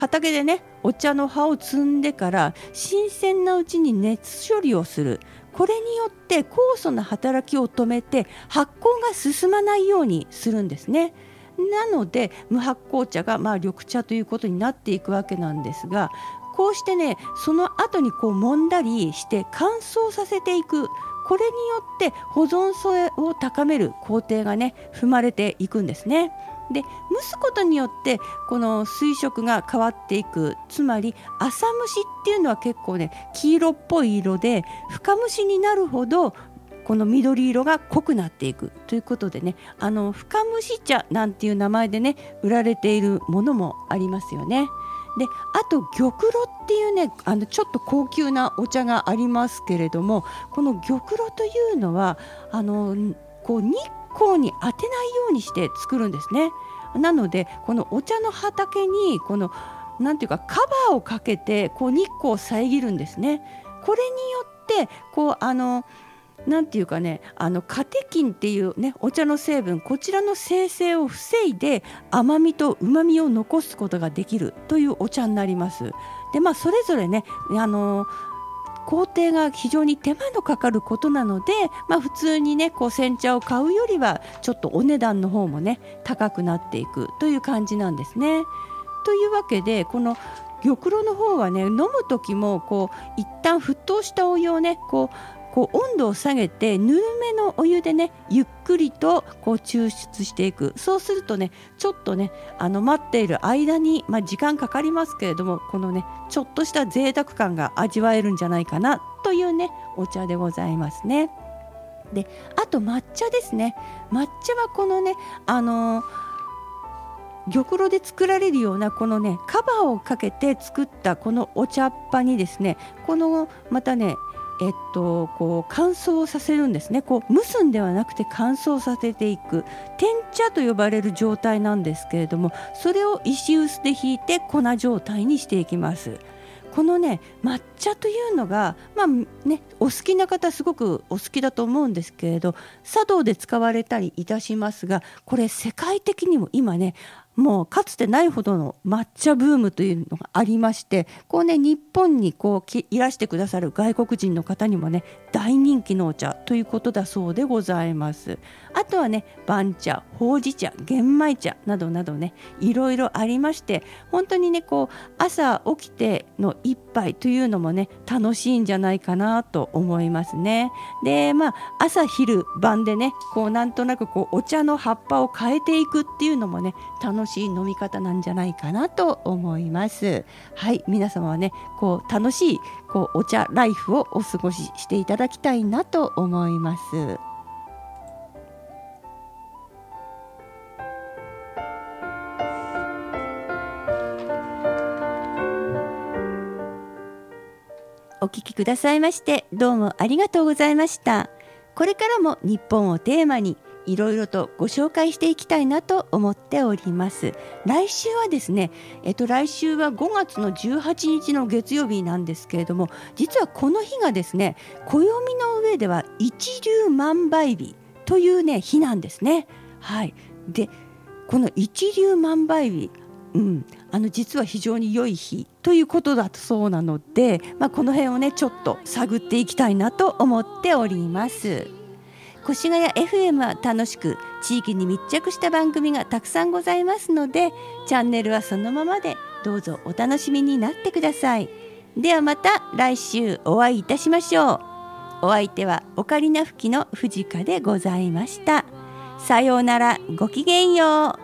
畑でねお茶の葉を摘んでから新鮮なうちに熱処理をする。これによって酵素の働きを止めて発酵が進まないようにするんですね。なので無発酵茶が緑茶ということになっていくわけなんですが、こうしてねその後に揉んだりして乾燥させていく。これによって保存性を高める工程がね踏まれていくんですね。で蒸すことによってこの水色が変わっていく。つまり浅蒸しっていうのは結構ね黄色っぽい色で、深蒸しになるほどこの緑色が濃くなっていくということでね、深蒸し茶なんていう名前でね売られているものもありますよね。であと玉露っていうねちょっと高級なお茶がありますけれども、この玉露というのは日光に当てないようにして作るんですね。なのでこのお茶の畑になんていうかカバーをかけて日光を遮るんですね。これによってなんていうかねカテキンっていうねお茶の成分、こちらの生成を防いで甘みと旨みを残すことができるというお茶になります。でそれぞれね工程が非常に手間のかかることなので、普通にね煎茶を買うよりはちょっとお値段の方もね高くなっていくという感じなんですね。というわけでこの玉露の方はね飲む時も一旦沸騰したお湯をね温度を下げてぬるめのお湯でねゆっくりと抽出していく。そうするとねちょっとね待っている間に、時間かかりますけれども、このねちょっとした贅沢感が味わえるんじゃないかなというねお茶でございますね。であと抹茶ですね。抹茶はこのね玉露で作られるようなこのねカバーをかけて作ったこのお茶っ葉にですね、またね乾燥させるんですね。蒸すんではなくて乾燥させていく天茶と呼ばれる状態なんですけれども、それを石臼でひいて粉状態にしていきます。このね抹茶というのがお好きな方すごくお好きだと思うんですけれど、茶道で使われたりいたしますが、これ世界的にも今ねもうかつてないほどの抹茶ブームというのがありまして、日本にいらしてくださる外国人の方にもね大人気のお茶ということだそうでございます。あとはね番茶、ほうじ茶、玄米茶などなどねいろいろありまして、本当にね朝起きての一杯というのもね楽しいんじゃないかなと思いますね。で朝昼晩でねなんとなくお茶の葉っぱを変えていくっていうのもね楽しい飲み方なんじゃないかなと思います。はい、皆様はね楽しいお茶ライフをお過ごししていただきたいなと思います。お聞きくださいましてどうもありがとうございました。これからも日本をテーマにいろいろとご紹介していきたいなと思っております。来週はですね、来週は5月の18日の月曜日なんですけれども、実はこの日がですね、暦の上では一粒万倍日というね日なんですね。はい。で、この一粒万倍日、実は非常に良い日ということだそうなので、この辺をねちょっと探っていきたいなと思っております。越谷 FM は楽しく地域に密着した番組がたくさんございますので、チャンネルはそのままでどうぞお楽しみになってください。ではまた来週お会いいたしましょう。お相手はオカリナ吹きの藤香でございました。さようなら、ごきげんよう。